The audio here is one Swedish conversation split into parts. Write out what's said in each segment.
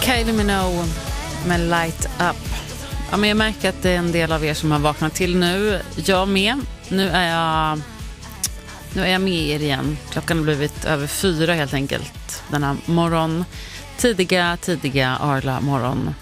Kylie Minogue med Light Up. Ja, men jag märker att det är en del av er som har vaknat till nu. Jag med. Nu är jag med er igen. Klockan har blivit över 4 helt enkelt. Denna morgon. Tidiga Arla morgon.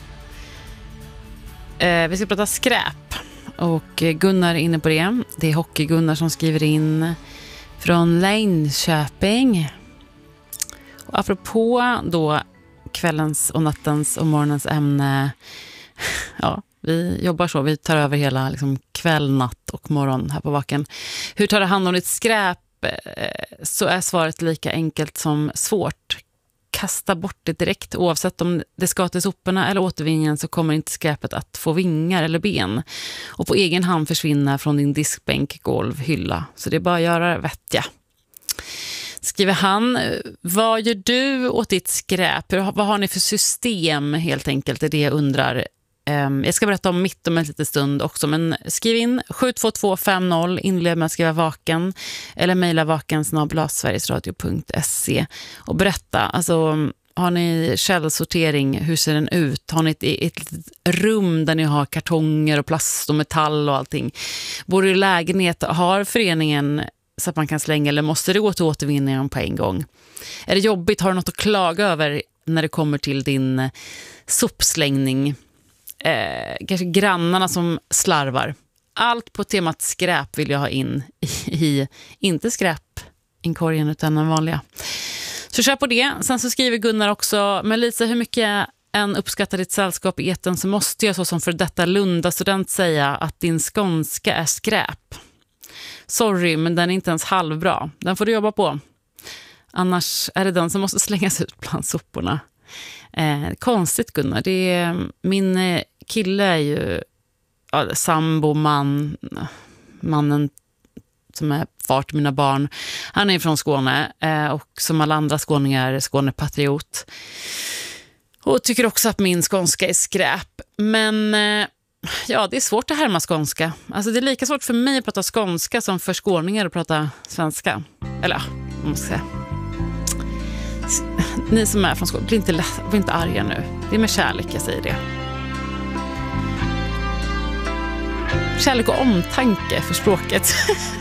Vi ska prata skräp. Och Gunnar är inne på det. Det är Hockey-Gunnar som skriver in från Linköping. Och apropå då kvällens och nattens och morgonens ämne. Ja, vi jobbar så. Vi tar över hela liksom, kväll, natt och morgon här på Vaken. Hur tar du hand om ditt skräp? Så är svaret lika enkelt som svårt. Kasta bort det direkt. Oavsett om det ska till soporna eller återvinningen så kommer inte skräpet att få vingar eller ben. Och på egen hand försvinna från din diskbänk, golv, hylla. Så det är bara att göra vettiga. Skriver han, vad gör du åt ditt skräp? Vad har ni för system helt enkelt? Det är det jag undrar. Jag ska berätta om mitt om en liten stund också. Men skriv in 72250, inled med att skriva Vaken. Eller mejla vaken@sverigesradio.se och berätta. Alltså, har ni källsortering? Hur ser den ut? Har ni ett litet rum där ni har kartonger och plast och metall och allting? Bor du i lägenhet? Har föreningen så att man kan slänga eller måste det gå till återvinningen på en gång? Är det jobbigt? Har du något att klaga över när det kommer till din sopslängning? Kanske grannarna som slarvar. Allt på temat skräp vill jag ha in i inte skräpinkorgen utan den vanliga. Så kör på det. Sen så skriver Gunnar också, men Lisa, hur mycket än uppskattar ditt sällskap i eten så måste jag så som för detta Lunda-student säga att din skånska är skräp. Sorry, men den är inte ens halvbra. Den får du jobba på. Annars är det den som måste slängas ut bland soporna. Konstigt Gunnar. Det är, min kille är ju sambo, mannen som är far till mina barn. Han är från Skåne och som alla andra skåningar Skånepatriot. Och tycker också att min skånska är skräp. Men ja, det är svårt att härma skånska. Alltså det är lika svårt för mig att prata skånska som för skåningar att prata svenska. Eller ja, man måste säga. Ni som är från Skåne, bli inte arga nu. Det är med kärlek jag säger det. Kärlek och omtanke för språket.